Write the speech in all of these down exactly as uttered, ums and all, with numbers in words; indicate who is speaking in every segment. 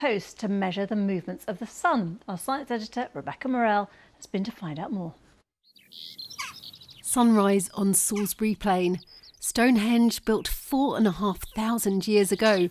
Speaker 1: Post to measure the movements of the sun. Our science editor, Rebecca Morell, has been to find out more.
Speaker 2: Sunrise on Salisbury Plain. Stonehenge built four and a half thousand years ago.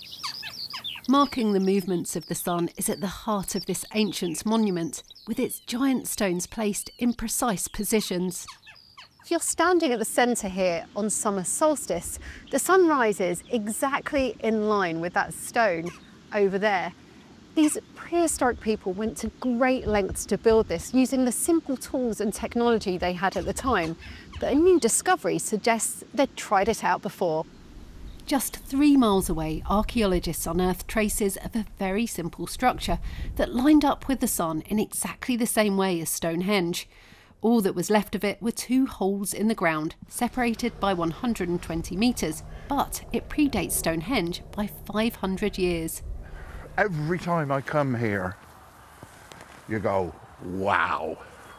Speaker 2: Marking the movements of the sun is at the heart of this ancient monument, with its giant stones placed in precise positions.
Speaker 3: If you're standing at the centre here on summer solstice, the sun rises exactly in line with that stone over there. These prehistoric people went to great lengths to build this using the simple tools and technology they had at the time, but a new discovery suggests they'd tried it out before.
Speaker 2: Just three miles away, archaeologists unearthed traces of a very simple structure that lined up with the sun in exactly the same way as Stonehenge. All that was left of it were two holes in the ground, separated by one hundred twenty metres, but it predates Stonehenge by five hundred years.
Speaker 4: Every time I come here, you go, wow.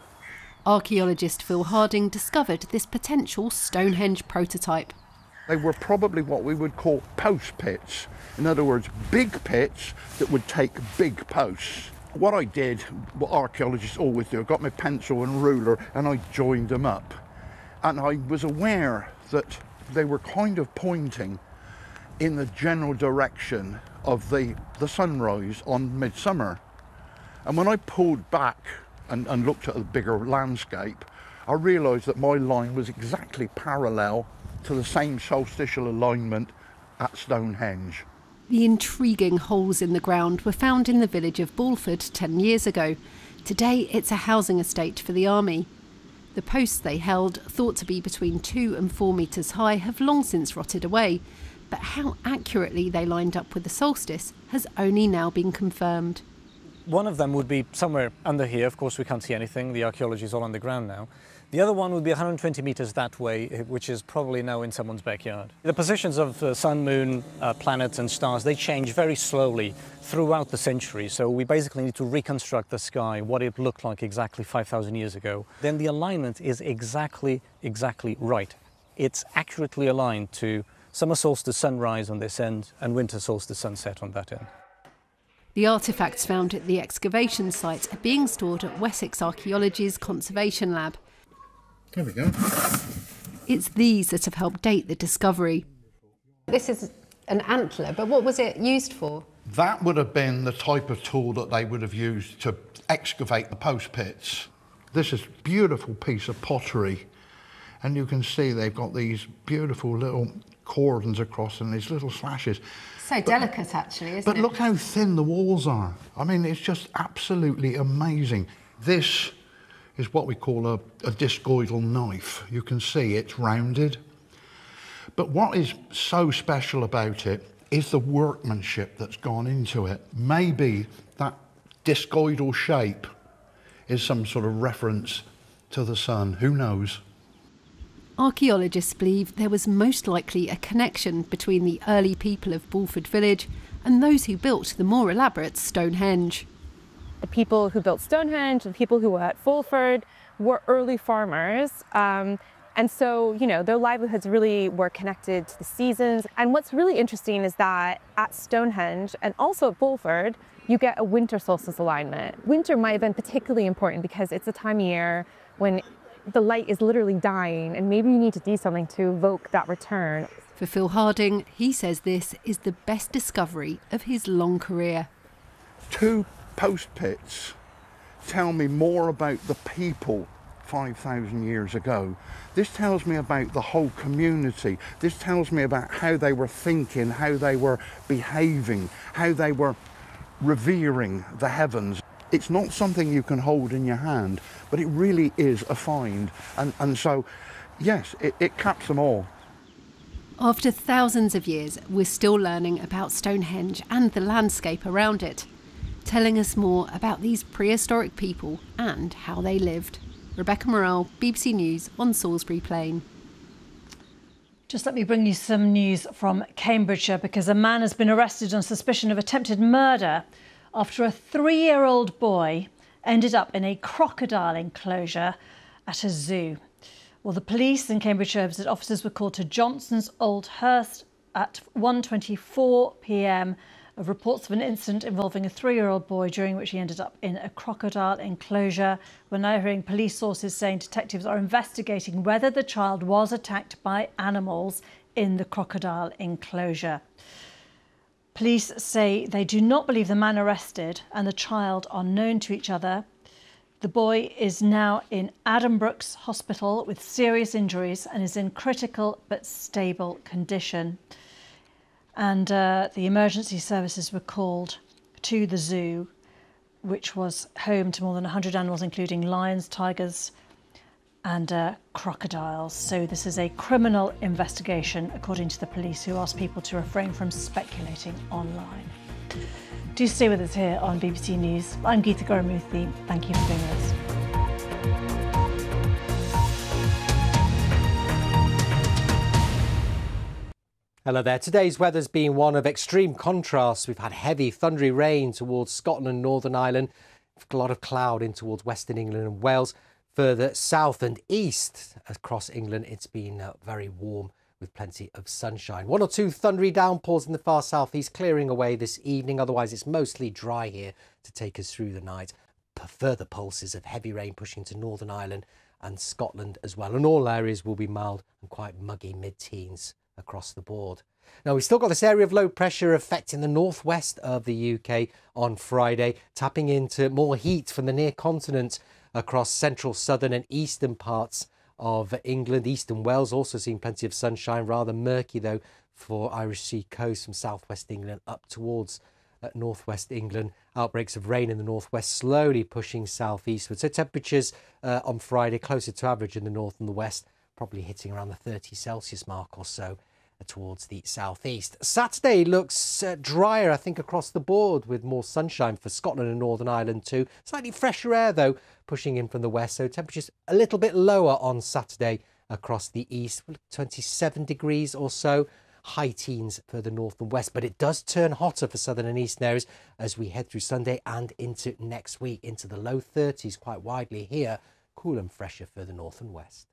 Speaker 2: Archaeologist Phil Harding discovered this potential Stonehenge prototype.
Speaker 4: They were probably what we would call post pits. In other words, big pits that would take big posts. What I did, what archaeologists always do, I got my pencil and ruler and I joined them up. And I was aware that they were kind of pointing in the general direction of the, the sunrise on midsummer. And when I pulled back and, and looked at a bigger landscape, I realised that my line was exactly parallel to the same solstitial alignment at Stonehenge.
Speaker 2: The intriguing holes in the ground were found in the village of Bulford ten years ago. Today it's a housing estate for the army. The posts they held, thought to be between two and four metres high, have long since rotted away. But how accurately they lined up with the solstice has only now been confirmed.
Speaker 5: One of them would be somewhere under here. Of course, we can't see anything. The archaeology is all underground now. The other one would be one hundred twenty metres that way, which is probably now in someone's backyard. The positions of the sun, moon, uh, planets and stars, they change very slowly throughout the century. So we basically need to reconstruct the sky, what it looked like exactly five thousand years ago. Then the alignment is exactly, exactly right. It's accurately aligned to summer solstice sunrise on this end and winter solstice sunset on that end.
Speaker 2: The artefacts found at the excavation site are being stored at Wessex Archaeology's Conservation Lab.
Speaker 4: There we go.
Speaker 2: It's these that have helped date the discovery.
Speaker 3: This is an antler, but what was it used for?
Speaker 4: That would have been the type of tool that they would have used to excavate the post pits. This is a beautiful piece of pottery, and you can see they've got these beautiful little cordons across and these little slashes.
Speaker 3: So but, delicate, actually, isn't
Speaker 4: but
Speaker 3: it?
Speaker 4: But look how thin the walls are. I mean, it's just absolutely amazing. This is what we call a, a discoidal knife. You can see it's rounded. But what is so special about it is the workmanship that's gone into it. Maybe that discoidal shape is some sort of reference to the sun. Who knows?
Speaker 2: Archaeologists believe there was most likely a connection between the early people of Bulford village and those who built the more elaborate Stonehenge.
Speaker 6: The people who built Stonehenge, the people who were at Bulford, were early farmers. Um, and so, you know, their livelihoods really were connected to the seasons. And what's really interesting is that at Stonehenge and also at Bulford, you get a winter solstice alignment. Winter might have been particularly important because it's a time of year when the light is literally dying, and maybe you need to do something to evoke that return.
Speaker 2: For Phil Harding, he says this is the best discovery of his long career.
Speaker 4: Two post pits tell me more about the people five thousand years ago. This tells me about the whole community. This tells me about how they were thinking, how they were behaving, how they were revering the heavens. It's not something you can hold in your hand, but it really is a find. And, and so, yes, it, it caps them all.
Speaker 2: After thousands of years, we're still learning about Stonehenge and the landscape around it, telling us more about these prehistoric people and how they lived. Rebecca Morell, B B C News on Salisbury Plain.
Speaker 1: Just let me bring you some news from Cambridgeshire, because a man has been arrested on suspicion of attempted murder after a three-year-old boy ended up in a crocodile enclosure at a zoo. Well, the police in Cambridgeshire said officers were called to Johnson's Old Hurst at one twenty-four p m of reports of an incident involving a three-year-old boy during which he ended up in a crocodile enclosure. We're now hearing police sources saying detectives are investigating whether the child was attacked by animals in the crocodile enclosure. Police say they do not believe the man arrested and the child are known to each other. The boy is now in Addenbrooke's Hospital with serious injuries and is in critical but stable condition. And uh, the emergency services were called to the zoo, which was home to more than one hundred animals, including lions, tigers and uh, crocodiles. So this is a criminal investigation, according to the police, who asked people to refrain from speculating online. Do stay with us here on B B C News. I'm Geeta Gurumurthy. Thank you for being with us.
Speaker 7: Hello there. Today's weather's been one of extreme contrasts. We've had heavy, thundery rain towards Scotland and Northern Ireland, a lot of cloud in towards Western England and Wales. Further south and east across England, it's been uh, very warm with plenty of sunshine. One or two thundery downpours in the far southeast clearing away this evening. Otherwise, it's mostly dry here to take us through the night. P- further pulses of heavy rain pushing to Northern Ireland and Scotland as well. And all areas will be mild and quite muggy mid-teens across the board. Now, we've still got this area of low pressure affecting the northwest of the U K on Friday, tapping into more heat from the near continent across central, southern and eastern parts of England. Eastern Wales also seeing plenty of sunshine, rather murky though for Irish Sea coast from southwest England up towards uh, northwest England. Outbreaks of rain in the northwest slowly pushing southeastward. So temperatures uh, on Friday closer to average in the north and the west, probably hitting around the thirty Celsius mark or so towards the southeast. Saturday looks uh, drier, I think, across the board with more sunshine for Scotland and Northern Ireland too. Slightly fresher air though pushing in from the west, so temperatures a little bit lower on Saturday across the east, twenty-seven degrees or so. High teens further north and west, but it does turn hotter for southern and eastern areas as we head through Sunday and into next week, into the low thirties quite widely here. Cool and fresher further north and west.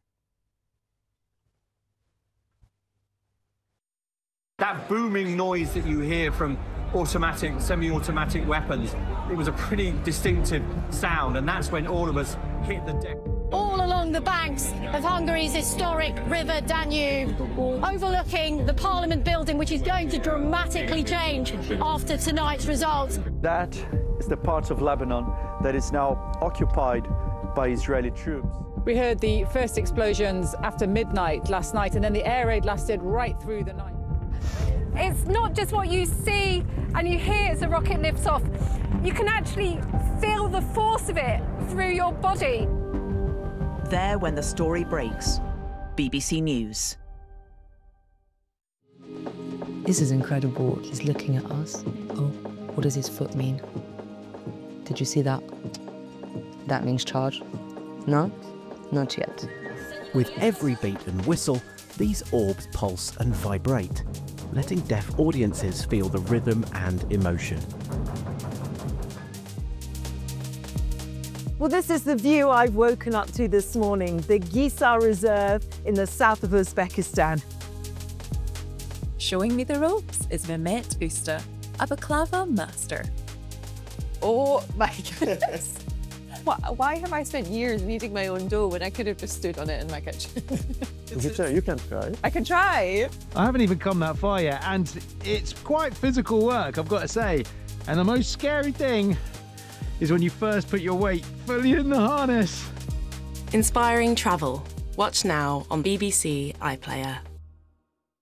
Speaker 8: That booming noise that you hear from automatic, semi-automatic weapons, it was a pretty distinctive sound, and that's when all of us hit the deck.
Speaker 9: All along the banks of Hungary's historic river Danube, overlooking the Parliament building, which is going to dramatically change after tonight's result.
Speaker 10: That is the part of Lebanon that is now occupied by Israeli troops.
Speaker 11: We heard the first explosions after midnight last night, and then the air raid lasted right through the night.
Speaker 12: It's not just what you see and you hear as the rocket lifts off. You can actually feel the force of it through your body.
Speaker 13: There when the story breaks. B B C News.
Speaker 14: This is incredible. He's looking at us. Oh, what does his foot mean? Did you see that? That means charge. No? Not yet.
Speaker 15: With every beat and whistle, these orbs pulse and vibrate, letting deaf audiences feel the rhythm and emotion.
Speaker 16: Well, this is the view I've woken up to this morning, the Gisar Reserve in the south of Uzbekistan.
Speaker 17: Showing me the ropes is Mehmet Usta, a baklava master.
Speaker 18: Oh my goodness. Why have I spent years kneading my own dough when I could have just stood on it in my kitchen?
Speaker 10: You can try, you can try.
Speaker 18: I can try.
Speaker 19: I haven't even come that far yet, and it's quite physical work, I've got to say. And the most scary thing is when you first put your weight fully in the harness.
Speaker 20: Inspiring travel. Watch now on B B C iPlayer.